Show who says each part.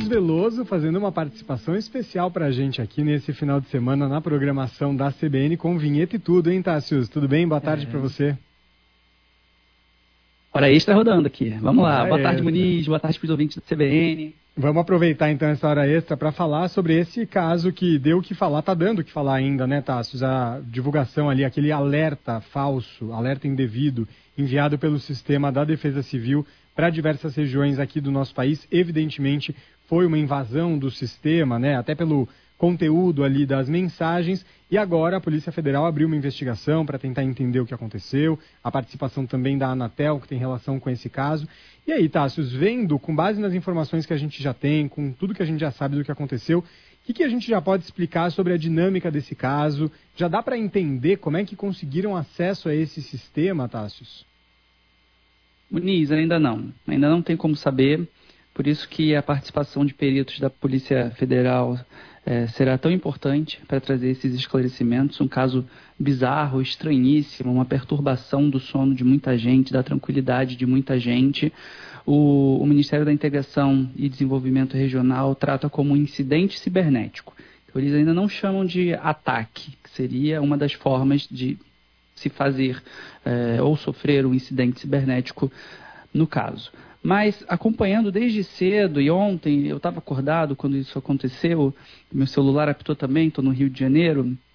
Speaker 1: Tassius Veloso fazendo uma participação especial pra gente aqui nesse final de semana na programação da CBN com vinheta e tudo, hein, Tassius? Tudo bem? Boa tarde pra você.
Speaker 2: Hora extra rodando aqui. Vamos lá. Boa tarde,
Speaker 1: extra.
Speaker 2: Muniz. Boa tarde para os ouvintes da CBN.
Speaker 1: Vamos aproveitar então essa hora extra para falar sobre esse caso que deu o que falar, tá dando o que falar ainda, né, Tassius? A divulgação ali, aquele alerta falso, alerta indevido, enviado pelo sistema da Defesa Civil para diversas regiões aqui do nosso país. Evidentemente, foi uma invasão do sistema, né, até pelo conteúdo ali das mensagens, e agora a Polícia Federal abriu uma investigação para tentar entender o que aconteceu, a participação também da Anatel, que tem relação com esse caso. E aí, Tassius, vendo, com base nas informações que a gente já tem, com tudo que a gente já sabe do que aconteceu, o que a gente já pode explicar sobre a dinâmica desse caso? Já dá para entender como é que conseguiram acesso a esse sistema, Tassius?
Speaker 2: Muniz, ainda não tem como saber, por isso que a participação de peritos da Polícia Federal será tão importante para trazer esses esclarecimentos. Um caso bizarro, estranhíssimo, uma perturbação do sono de muita gente, da tranquilidade de muita gente. O Ministério da Integração e Desenvolvimento Regional trata como um incidente cibernético. Então, eles ainda não chamam de ataque, que seria uma das formas de se fazer ou sofrer um incidente cibernético no caso. Mas acompanhando desde cedo, e ontem eu estava acordado quando isso aconteceu, meu celular apitou também, estou no Rio de Janeiro,